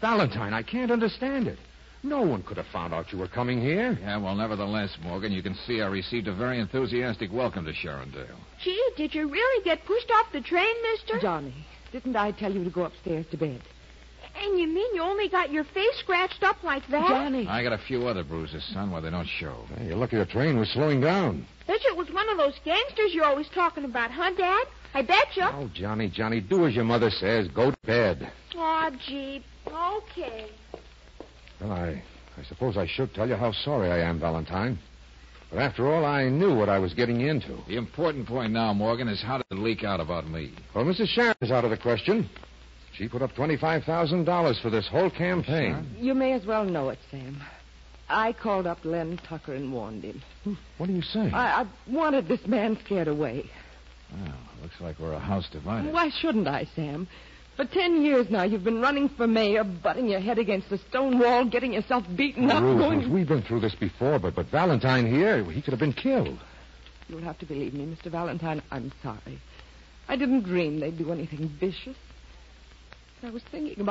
Valentine, I can't understand it. No one could have found out you were coming here. Yeah, well, nevertheless, Morgan, you can see I received a very enthusiastic welcome to Sharondale. Gee, did you really get pushed off the train, mister? Johnny, didn't I tell you to go upstairs to bed? And you mean you only got your face scratched up like that? Johnny. I got a few other bruises, son, where they don't show. Hey, you're lucky the train was slowing down. Bet you it was one of those gangsters you're always talking about, huh, Dad? I bet you. Oh, Johnny, do as your mother says. Go to bed. Aw, gee. Okay. Well, I suppose I should tell you how sorry I am, Valentine. But after all, I knew what I was getting into. The important point now, Morgan, is how did it leak out about me? Well, Mrs. Sharon is out of the question. She put up $25,000 for this whole campaign. You may as well know it, Sam. I called up Len Tucker and warned him. What are you saying? I wanted this man scared away. Well, looks like we're a house divided. Why shouldn't I, Sam? For 10 years now, you've been running for mayor, butting your head against the stone wall, getting yourself beaten up, Ruth, we've been through this before, but Valentine here, he could have been killed. You'll have to believe me, Mr. Valentine. I'm sorry. I didn't dream they'd do anything vicious. I was thinking about